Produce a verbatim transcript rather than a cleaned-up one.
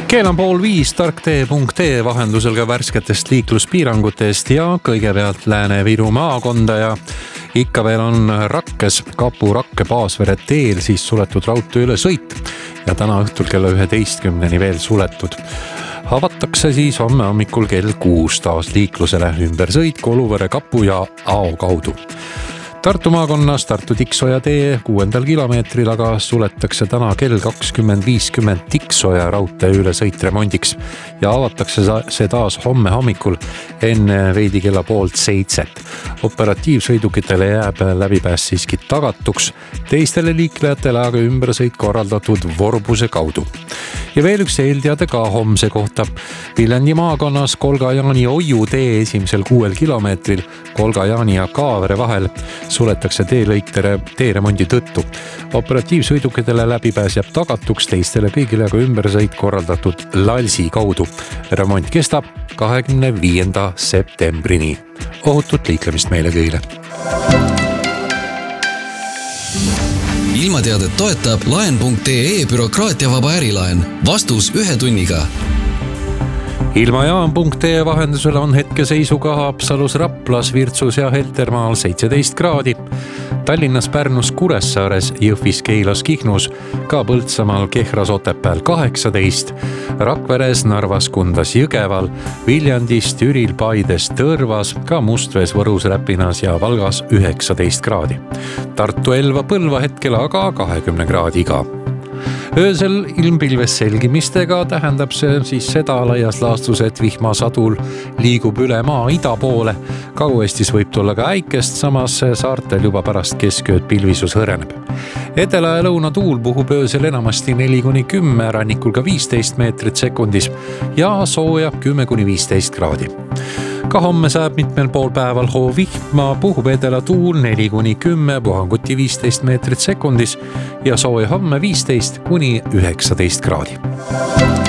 Keel on pool viis tarktee punkt ee vahendusel ka värsketest liikluspiirangutest ja kõigepealt Lääne-Viru maakonda ja ikka veel on Rakkes Kapu Rakke Paasvere teel siis suletud raudtee üle sõit ja täna õhtul kella üheteistkümneni veel suletud. Avatakse siis homme hommikul kell kuus taas liiklusele ümbersõit Koluvere Kapu ja Ao kaudu. Tartu maakonnas Tartu Tiksoja tee kuuendal kilomeetril aga suletakse täna kell kakskümmend viiskümmend Tiksoja raudtee üle sõit remondiks ja avatakse see taas homme hommikul enne veidi kella poolt seitset. Operatiivsõidukitele jääb läbipääs siiski tagatuks, teistele liiklejatele aga ümbersõit korraldatud Vorbuse kaudu. Ja veel üks eelteade ka homse kohta. Viljandi maakonnas Kolga-Jaani Oiu tee esimesel kuuel kilomeetril Kolga-Jaani ja Kaavere vahel suletakse teelõiktere teeremondi tõttu. Operatiivsõidukitele läbipääs jääb tagatuks, teistele kõigile aga ümbersõit korraldatud Lalsi kaudu. Remont kestab kahekümne viienda septembrini. Ohutut liiklemist meile kõigile. Ilmateadet toetab laen punkt ee bürokraatiavaba ärilaen. Vastus ühe tunniga. Ilmajaam punkt ee vahendusel on hetkeseisuga Haapsalus, Raplas, Virtsus ja Heltermaal seitseteist kraadi. Tallinnas, Pärnus, Kuressaares, Jõhvis, Keilas, Kihnus, ka Põltsamaal, Kehras, Otepääl kaheksateist, Rakveres, Narvas, Kundas, Jõgeval, Viljandis, Türil, Paides, Tõrvas, ka Mustvees, Võrus, Räpinas ja Valgas üheksateist kraadi. Tartu, Elva, Põlva hetkel aga kahekümne kraadi ka. Öösel ilmpilves selgimistega tähendab see siis seda laias laastus, et vihmasadul liigub üle maa ida poole. Kagu-Eestis võib tulla ka äikest, samas saartel juba pärast keskööd pilvisus hõreneb. Edela ja lõuna tuul puhub öösel enamasti neli kuni kümme, rannikul ka viisteist meetrit sekundis ja sooja kümme kuni viisteist kraadi. Ka homme saab mitmel pool päeval hoo vihma, puhub edela tuul neli kuni kümme, puhanguti viisteist meetrit sekundis ja sooja homme viisteist kuni üheksateist kraadi.